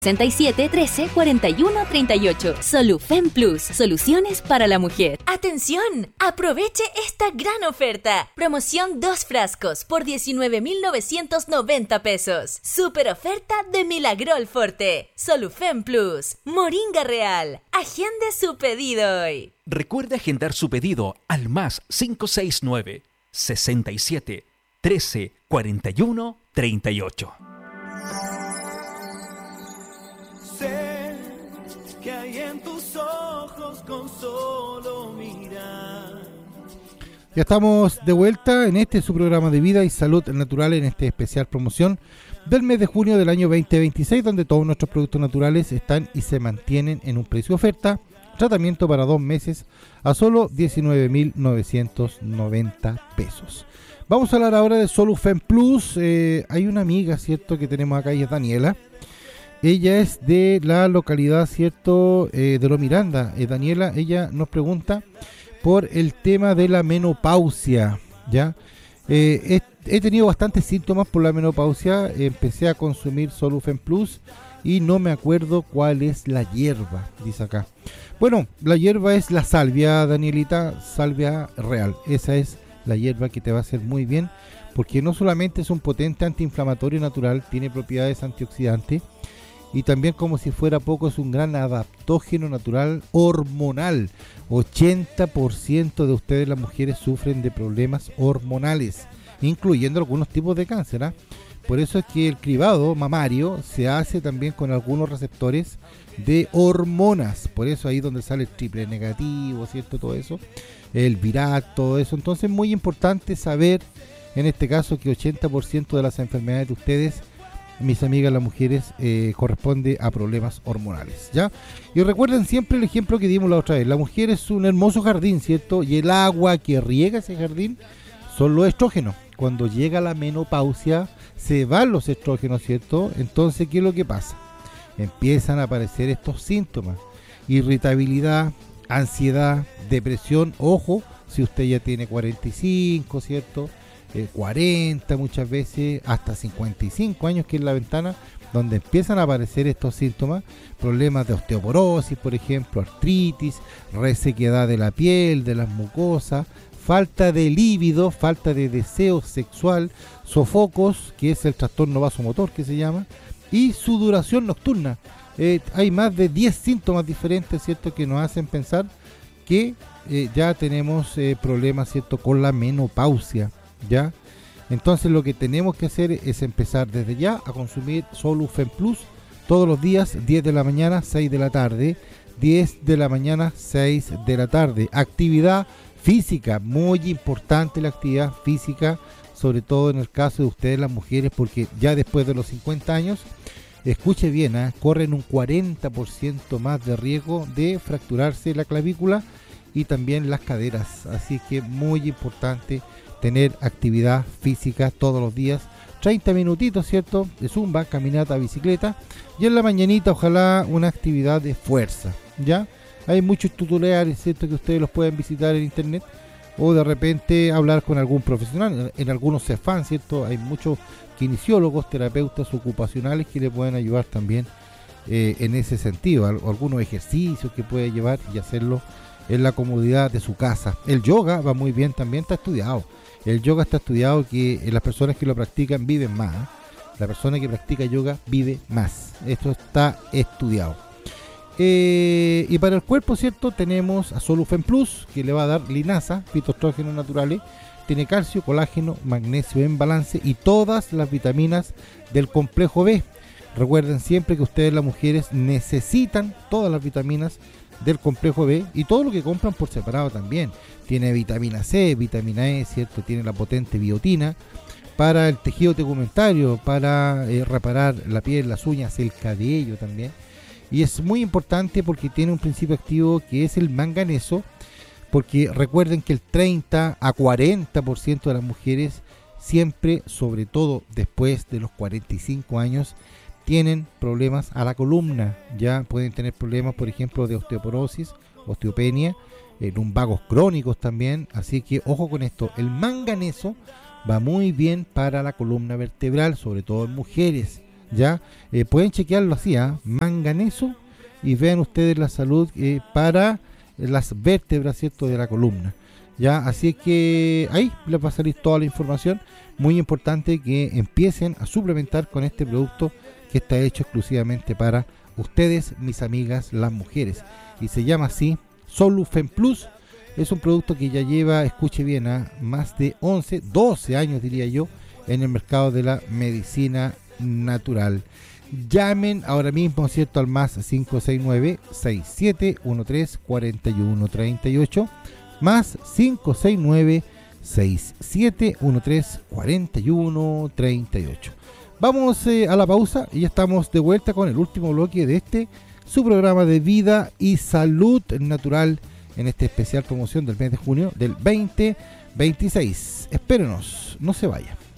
67 13 41 38. Solufen Plus, soluciones para la mujer. ¡Atención! Aproveche esta gran oferta. Promoción 2 frascos por 19.990 pesos. Super oferta de Milagrol Forte. Solufen Plus, Moringa Real. Agende su pedido hoy. Recuerde agendar su pedido al más 569 67 13 41 38. Sé que hay en tus ojos con solo mirar. Ya estamos de vuelta en su programa de vida y salud natural, en especial promoción del mes de junio del año 2026, donde todos nuestros productos naturales están y se mantienen en un precio oferta. Tratamiento para 2 meses a solo 19.990 pesos. Vamos a hablar ahora de Solufen Plus. Hay una amiga, ¿cierto?, que tenemos acá, y es Daniela. Ella es de la localidad, ¿cierto?, de Lo Miranda. Daniela, ella nos pregunta por el tema de la menopausia, ¿ya? He tenido bastantes síntomas por la menopausia. Empecé a consumir Solufen Plus y no me acuerdo cuál es la hierba, dice acá. Bueno, la hierba es la salvia, Danielita, salvia real. Esa es la hierba que te va a hacer muy bien, porque no solamente es un potente antiinflamatorio natural, tiene propiedades antioxidantes, y también, como si fuera poco, es un gran adaptógeno natural hormonal. 80% de ustedes, las mujeres, sufren de problemas hormonales, incluyendo algunos tipos de cáncer, ¿eh? Por eso es que el cribado mamario se hace también con algunos receptores de hormonas. Por eso ahí donde sale el triple negativo, ¿cierto? Todo eso, el Virac, todo eso. Entonces es muy importante saber, en este caso, que 80% de las enfermedades de ustedes, mis amigas las mujeres, corresponde a problemas hormonales, ¿ya? Y recuerden siempre el ejemplo que dimos la otra vez. La mujer es un hermoso jardín, ¿cierto? Y el agua que riega ese jardín son los estrógenos. Cuando llega la menopausia, se van los estrógenos, ¿cierto? Entonces, ¿qué es lo que pasa? Empiezan a aparecer estos síntomas: irritabilidad, ansiedad, depresión. Ojo, si usted ya tiene 45, ¿cierto?, 40 muchas veces, hasta 55 años, que es la ventana donde empiezan a aparecer estos síntomas. Problemas de osteoporosis, por ejemplo, artritis, resequedad de la piel, de las mucosas, falta de líbido, falta de deseo sexual, sofocos, que es el trastorno vasomotor que se llama, y sudoración nocturna. Hay más de 10 síntomas diferentes, ¿cierto?, que nos hacen pensar que ya tenemos problemas, ¿cierto?, con la menopausia, ¿ya? Entonces lo que tenemos que hacer es empezar desde ya a consumir Solufen Plus todos los días, 10 de la mañana, 6 de la tarde, 10 de la mañana, 6 de la tarde. Actividad física, muy importante la actividad física, sobre todo en el caso de ustedes las mujeres, porque ya después de los 50 años, escuche bien, corren un 40% más de riesgo de fracturarse la clavícula y también las caderas. Así que muy importante tener actividad física todos los días, 30 minutitos, ¿cierto?, de zumba, caminata, bicicleta, y en la mañanita ojalá una actividad de fuerza, ¿ya? Hay muchos tutoriales, ¿cierto?, que ustedes los pueden visitar en internet, o de repente hablar con algún profesional. En algunos CEFAM, ¿cierto?, hay muchos kinesiólogos, terapeutas ocupacionales que le pueden ayudar también en ese sentido, algunos ejercicios que puede llevar y hacerlo en la comodidad de su casa. El yoga va muy bien, también está estudiado. El yoga está estudiado que las personas que lo practican viven más, ¿eh? La persona que practica yoga vive más. Esto está estudiado. Y para el cuerpo, ¿cierto?, tenemos a Solufen Plus, que le va a dar linaza, fitoestrógenos naturales. Tiene calcio, colágeno, magnesio en balance y todas las vitaminas del complejo B. Recuerden siempre que ustedes, las mujeres, necesitan todas las vitaminas del complejo B y todo lo que compran por separado también. Tiene vitamina C, vitamina E, ¿cierto? Tiene la potente biotina para el tejido tegumentario, para reparar la piel, las uñas, el cabello también. Y es muy importante porque tiene un principio activo que es el manganeso, porque recuerden que el 30 a 40% de las mujeres siempre, sobre todo después de los 45 años, tienen problemas a la columna. Ya pueden tener problemas, por ejemplo, de osteoporosis, osteopenia, lumbagos crónicos también. Así que ojo con esto, el manganeso va muy bien para la columna vertebral, sobre todo en mujeres. ya pueden chequearlo así, manganeso, y vean ustedes la salud para las vértebras, ¿cierto?, de la columna, ya. Así es que ahí les va a salir toda la información. Muy importante que empiecen a suplementar con este producto que está hecho exclusivamente para ustedes, mis amigas, las mujeres, y se llama así Solufen Plus. Es un producto que ya lleva, escuche bien, más de 12 años diría yo, en el mercado de la medicina natural. Llamen ahora mismo, ¿cierto?, al más 569-6713-4138, más 569-6713-4138. Vamos a la pausa y ya estamos de vuelta con el último bloque de su programa de vida y salud natural en esta especial promoción del mes de junio del 2026. Espérenos, no se vayan.